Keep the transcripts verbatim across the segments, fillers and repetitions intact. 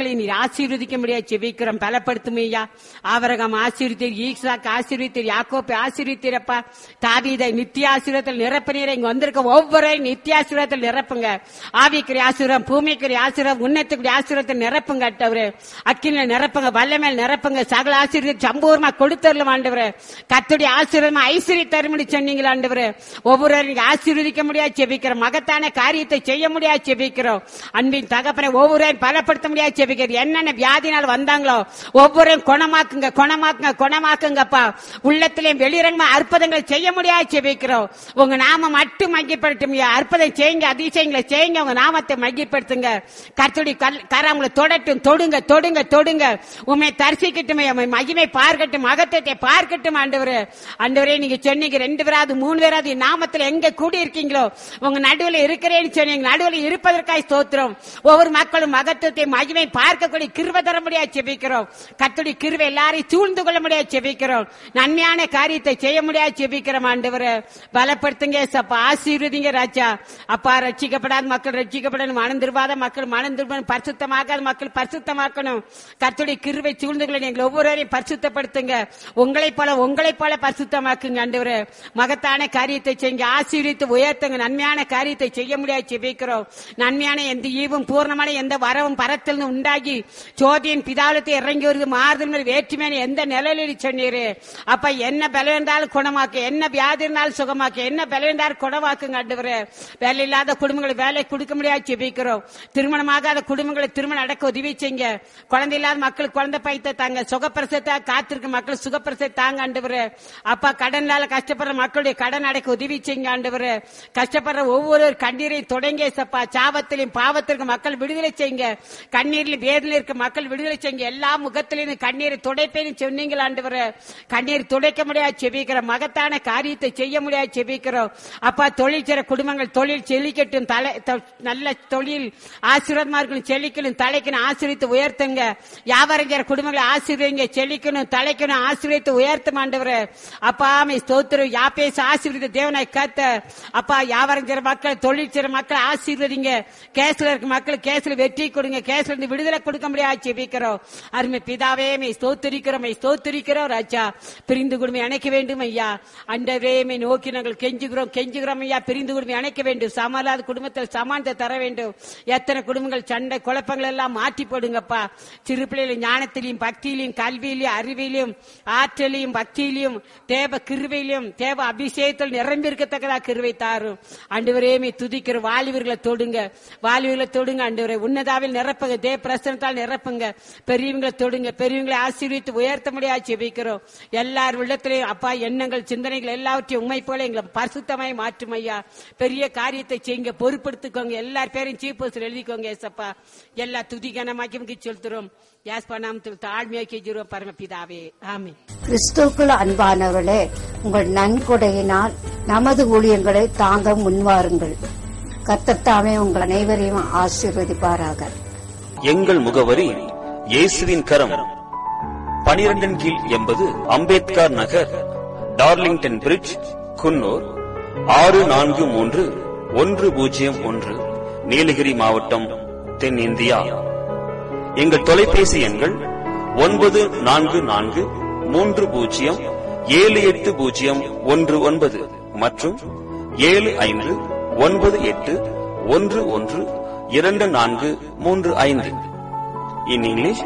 மக்களை நீர் ஆசீர்வதிக்க முடியாது செபிக்கிறோம். பலப்படுத்துமையா. ஆபிரகாம் ஆசீர்வதித்தீர், ஈசாக்கு ஆசீர்வதித்தீர், யாக்கோபை ஆசீர்வதித்தீரப்பா. தாவீதை நித்திய ஆசீர்வாதத்தில் நிரப்பினீர். இங்க வந்திருக்க ஒவ்வொரு நித்திய ஆசீர்வாதத்தில் நிரப்புங்க. ஆவிக்குரிய ஆசீர்வாதம், பூமிக்குரிய ஆசீர்வாதம், உன்னத்துக்குரிய ஆசீர்வாதத்தில் நிரப்புங்க. ஆண்டவரே அக்கினில நிரப்புங்க, வல்லமேல் நிரப்புங்க. சகல ஆசீர்வாதம் சம்பூர்ணமா கொடுத்தரலாம் ஆண்டவரே. கர்த்தருடைய ஆசீர்வாதம் ஐஸ்வர்ய தரும்படி சொன்னீங்களா ஆண்டவரே. ஒவ்வொருவரும் ஆசீர்வதிக்க முடியாது செபிக்கிறோம். மகத்தான காரியத்தை செய்ய முடியாது செபிக்கிறோம். அன்பின் தகப்பனை ஒவ்வொருவரையும் பலப்படுத்த முடியாது செபிக்கிறோம். என்னென்ன வியாதினால் வந்தாங்களோ ஒவ்வொருவரையும் குணமாக்குங்க, குணமாக்குங்க, குணமாக்குங்கப்பா. உள்ளத்திலே வெளிரங்கமா அற்புதங்களை செய்ய முடியாது செபிக்கிறோம். உங்க நாம மட்டும் மகிழ்படுத்தும். அற்புதம் செய்யுங்க, அதிசயங்களை செய்யுங்க. உங்க நாமத்தை மகிழ்படுத்துங்க. கர்த்தருடைய கரங்களை தொடட்டும், தொடுங்க, தொடுங்க, தொடுங்க. உண்மை தரிசிக்கட்டும், மகிமை பார்க்கட்டும், மகத்துவத்தை பார்க்கட்டும். ஆண்டவரே ஆண்டவரே நீங்க சொன்னீங்க ரெண்டு பேராது மூணு பேராது நாமத்துல எங்க கூடி இருக்கீங்களோ உங்க நடுவில் இருக்கிறேன்னு சொன்னீங்க. நடுவில் இருப்பதற்காக ஸ்தோத்திரம். ஒவ்வொரு மக்களும் மகத்துவத்தை மகிமை பார்க்கக்கூடிய கிருபை தர முடியாது செபிக்கிறோம். கர்த்தருடைய கிருபை எல்லாரையும் சூழ்ந்து கொள்ள முடியாது செபிக்கிறோம். நன்மையான காரியத்தை செய்ய முடியாது செபிக்கிறோம். ஆண்டவரே பலப்படுத்துங்க, ஆசீர்வதிங்க ராஜா. அப்பா ரட்சிக்கப்படாத மக்கள் ரட்சிக்கப்படணும், மனம் திரும்பாத மக்கள் மனம் திரும்பணும், பரிசுத்தமாகாத மக்கள் பரிசுத்தமாக்கணும். கர்த்தருடைய கிருபை சூழ்ந்து கொள்ள எங்களை ஒவ்வொருவரையும் பரிசுத்தப்படுத்துங்க. உங்களை போல உங்களை போல பரிசுத்தமாக்குங்க. ஆண்டவரே மகத்தான காரியத்தை செய்யுங்க, ஆசீர்வதித்து உயர்த்துங்க. நன்மையான காரியத்தை செய்ய முடியாது செபிக்கிறோம். நன்மையான எந்த ஈவும் பூர்ணமான எந்த வரவும் பரத்தில் உண்டாகி சோதியின் பிதாலத்தை இறங்கி வருது மாறுதல் வேற்றுமையான எந்த நிலையில் சொன்னீரு. அப்ப என்ன பலம் இருந்தாலும் குணமாக்கு, என்ன வியாதி இருந்தாலும் சுகமாக்கு, என்ன பலம் இருந்தாலும் குணமாக்குங்க. ஆண்டவரே வேலை இல்லாத குடும்பங்களை வேலை கொடுக்க முடியாது செபிக்கிறோம். திருமணமாகாத குடும்பங்களை திருமணம் அடக்க உதவி செய்யுங்க. குழந்தை இல்லாத மக்கள் குழந்தை பைத்த தாங்க, சுகப்பிரசத்தை காத்திருக்க மக்கள் சுகப்பிரசத்தை தாங்க. ஆண்டவரே அப்பா கடனால கஷ்டப்படுற மக்களுடைய கடன் அடைக்க உதவி செய்யுங்க. ஆண்டவரே கஷ்டப்படுற ஒவ்வொரு கண்ணீரை தொடங்க சப்பா. சாபத்திலும் பாவத்திற்கு மக்கள் விடுதலை செய்யுங்க. கண்ணீரில் வேதனை இருக்க மக்கள் விடுதலை செய்யுங்க. எல்லா முகத்திலும் கண்ணீரை துடைப்பேன்னு சொன்னீங்களா ஆண்டவரே. கண்ணீர் துடைக்க முடியாது செபிக்கிறோம். மகத்தான காரியத்தை செய்ய முடியாது செபிக்கிறோம். அப்பா தொழில் செய்ற குடும்பங்கள் தொழில் செழிக்கட்டும், தலை நல்ல தொழில் ஆசீர்வாதமா இருக்கணும், செழிக்கணும், தலைக்கணும், ஆசீர்வித்து உயர்த்துங்க. வியாபாரம் செய்ற குடும்பங்களை ஆசீர்வதிங்க, செழிக்கணும், தலைக்கணும், ஆசீர்வித்து உயர்த்தும். ஆண்டவரே அப்பா ஸ்தோத்திரம். யாபேச ஆசீர்வதித்த தேவனாய் கத்த அப்பா. வியாபாரம் செய்ற மக்கள் தொழில் செய்ற மக்கள் ஆசீர்வதிங்க. கேஸ்ல இருக்க மக்கள் கேஸ்ல வெற்றி கொடுங்க, கேஸ்ல இருந்து விடுதலை கொடுக்க முடியாது செபிக்கிறோம். அருமை பிதாவே மே ஸ்தோத்திரிக்கிறோம், ஸ்தோத்திரிக்கிறோம் ராஜா. பிரிந்து குடும்பம் அணைக்க வேண்டும் ஐயா. அண்டவே மே நோக்கி நாங்கள் கெஞ்சுகிறோம், கெஞ்சுகிறோம் ஐயா. பிரிந்து குடும்பம் அணைக்க வேண்டும். சமாளாத குடும்பத்தில் சமானத்தை தர வேண்டும். எத்தனை குடும்பங்கள் சண்டை குழப்பங்கள் எல்லாம் மாற்றி போடுங்கப்பா. சிறு பிள்ளைகள் ஞானத்திலையும் பக்தியிலையும் கல்வியிலையும் அறிவிலையும் ஆற்றலையும் பக்தியிலையும் தேவ கிருபையிலும் தேவ அபிஷேகத்தில் நிரம்பி இருக்கத்தக்கதா கிருபை தாரும். ஆண்டவரே மே துதிக்கிற வாலிபர்களை தொடுங்க, வாலிபர்களை தொடுங்க. ஆண்டவரே உன்னதாவில் நிரப்புங்க, தேவ பிரசனத்தால் நிரப்புங்க. பெரியவங்களை தொடுங்க, பெரியவங்களை ஆசீர்வித்து உயர்த்த முடியாது செபிக்கிறோம். எல்லார் உள்ளத்திலையும் அப்பா எண்ணங்கள் சிந்தனைகள் எல்லாவற்றையும் உண்மை போல எங்களை பரிசுத்தமாய் மாற்றும் ஐயா. பெரிய காரியத்தை செய்யுங்க, பொறுப்படுத்திக்கோங்க. எல்லார் பேரையும் சீஃப் போஸ்டர் எழுதிக்கோங்க ஏசப்பா. எல்லா துதிகனமாக்கி செலுத்துறோம். யாஸ்பா நாமத்தில் தாழ்மையாக்கி ஜீரோ பரமபிதாவே ஆமென். கிறிஸ்துவுக்குள் அன்பானவர்களே, உங்கள் நன்கொடையினால் நமது ஊழியங்களை தாங்க முன்வாருங்கள். கர்த்தர் தாமே உங்கள் அனைவரையும் ஆசீர்வதிப்பாராக. எங்கள் முகவரி இயேசுவின் கரம், பனிரெண்டின் கீழ் எண்பது அம்பேத்கர் நகர், டார்லிங்டன் பிரிட்ஜ், குன்னூர் ஆறு நான்கு மூன்று ஒன்று பூஜ்ஜியம் ஒன்று, நீலகிரி மாவட்டம், தென்னிந்தியா. எங்கள் தொலைபேசி எண்கள் ஒன்பது நான்கு நான்கு மூன்று பூஜ்ஜியம் ஏழு எட்டு பூஜ்ஜியம் ஒன்று ஒன்பது மற்றும் ஏழு ஐந்து ஒன்பது எட்டு ஒன்று ஒன்று இரண்டு நான்கு மூன்று ஐந்து. In English,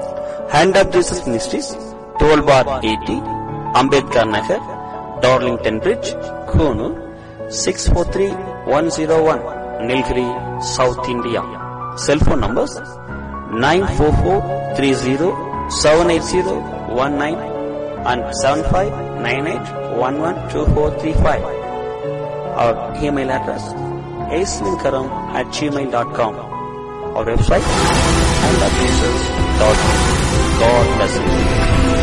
Hand of Jesus Ministries, twelve bar eighty, Ambedkar Nagar, Darlington Bridge, Konoor, six four three one zero one, Nilgiri, South India. Cell phone numbers nine four four three zero seven eight zero one nine and seven five nine eight one one two four three five. Our email address aswinkaram at gmail dot com. Our website and addresses dot com. God bless you.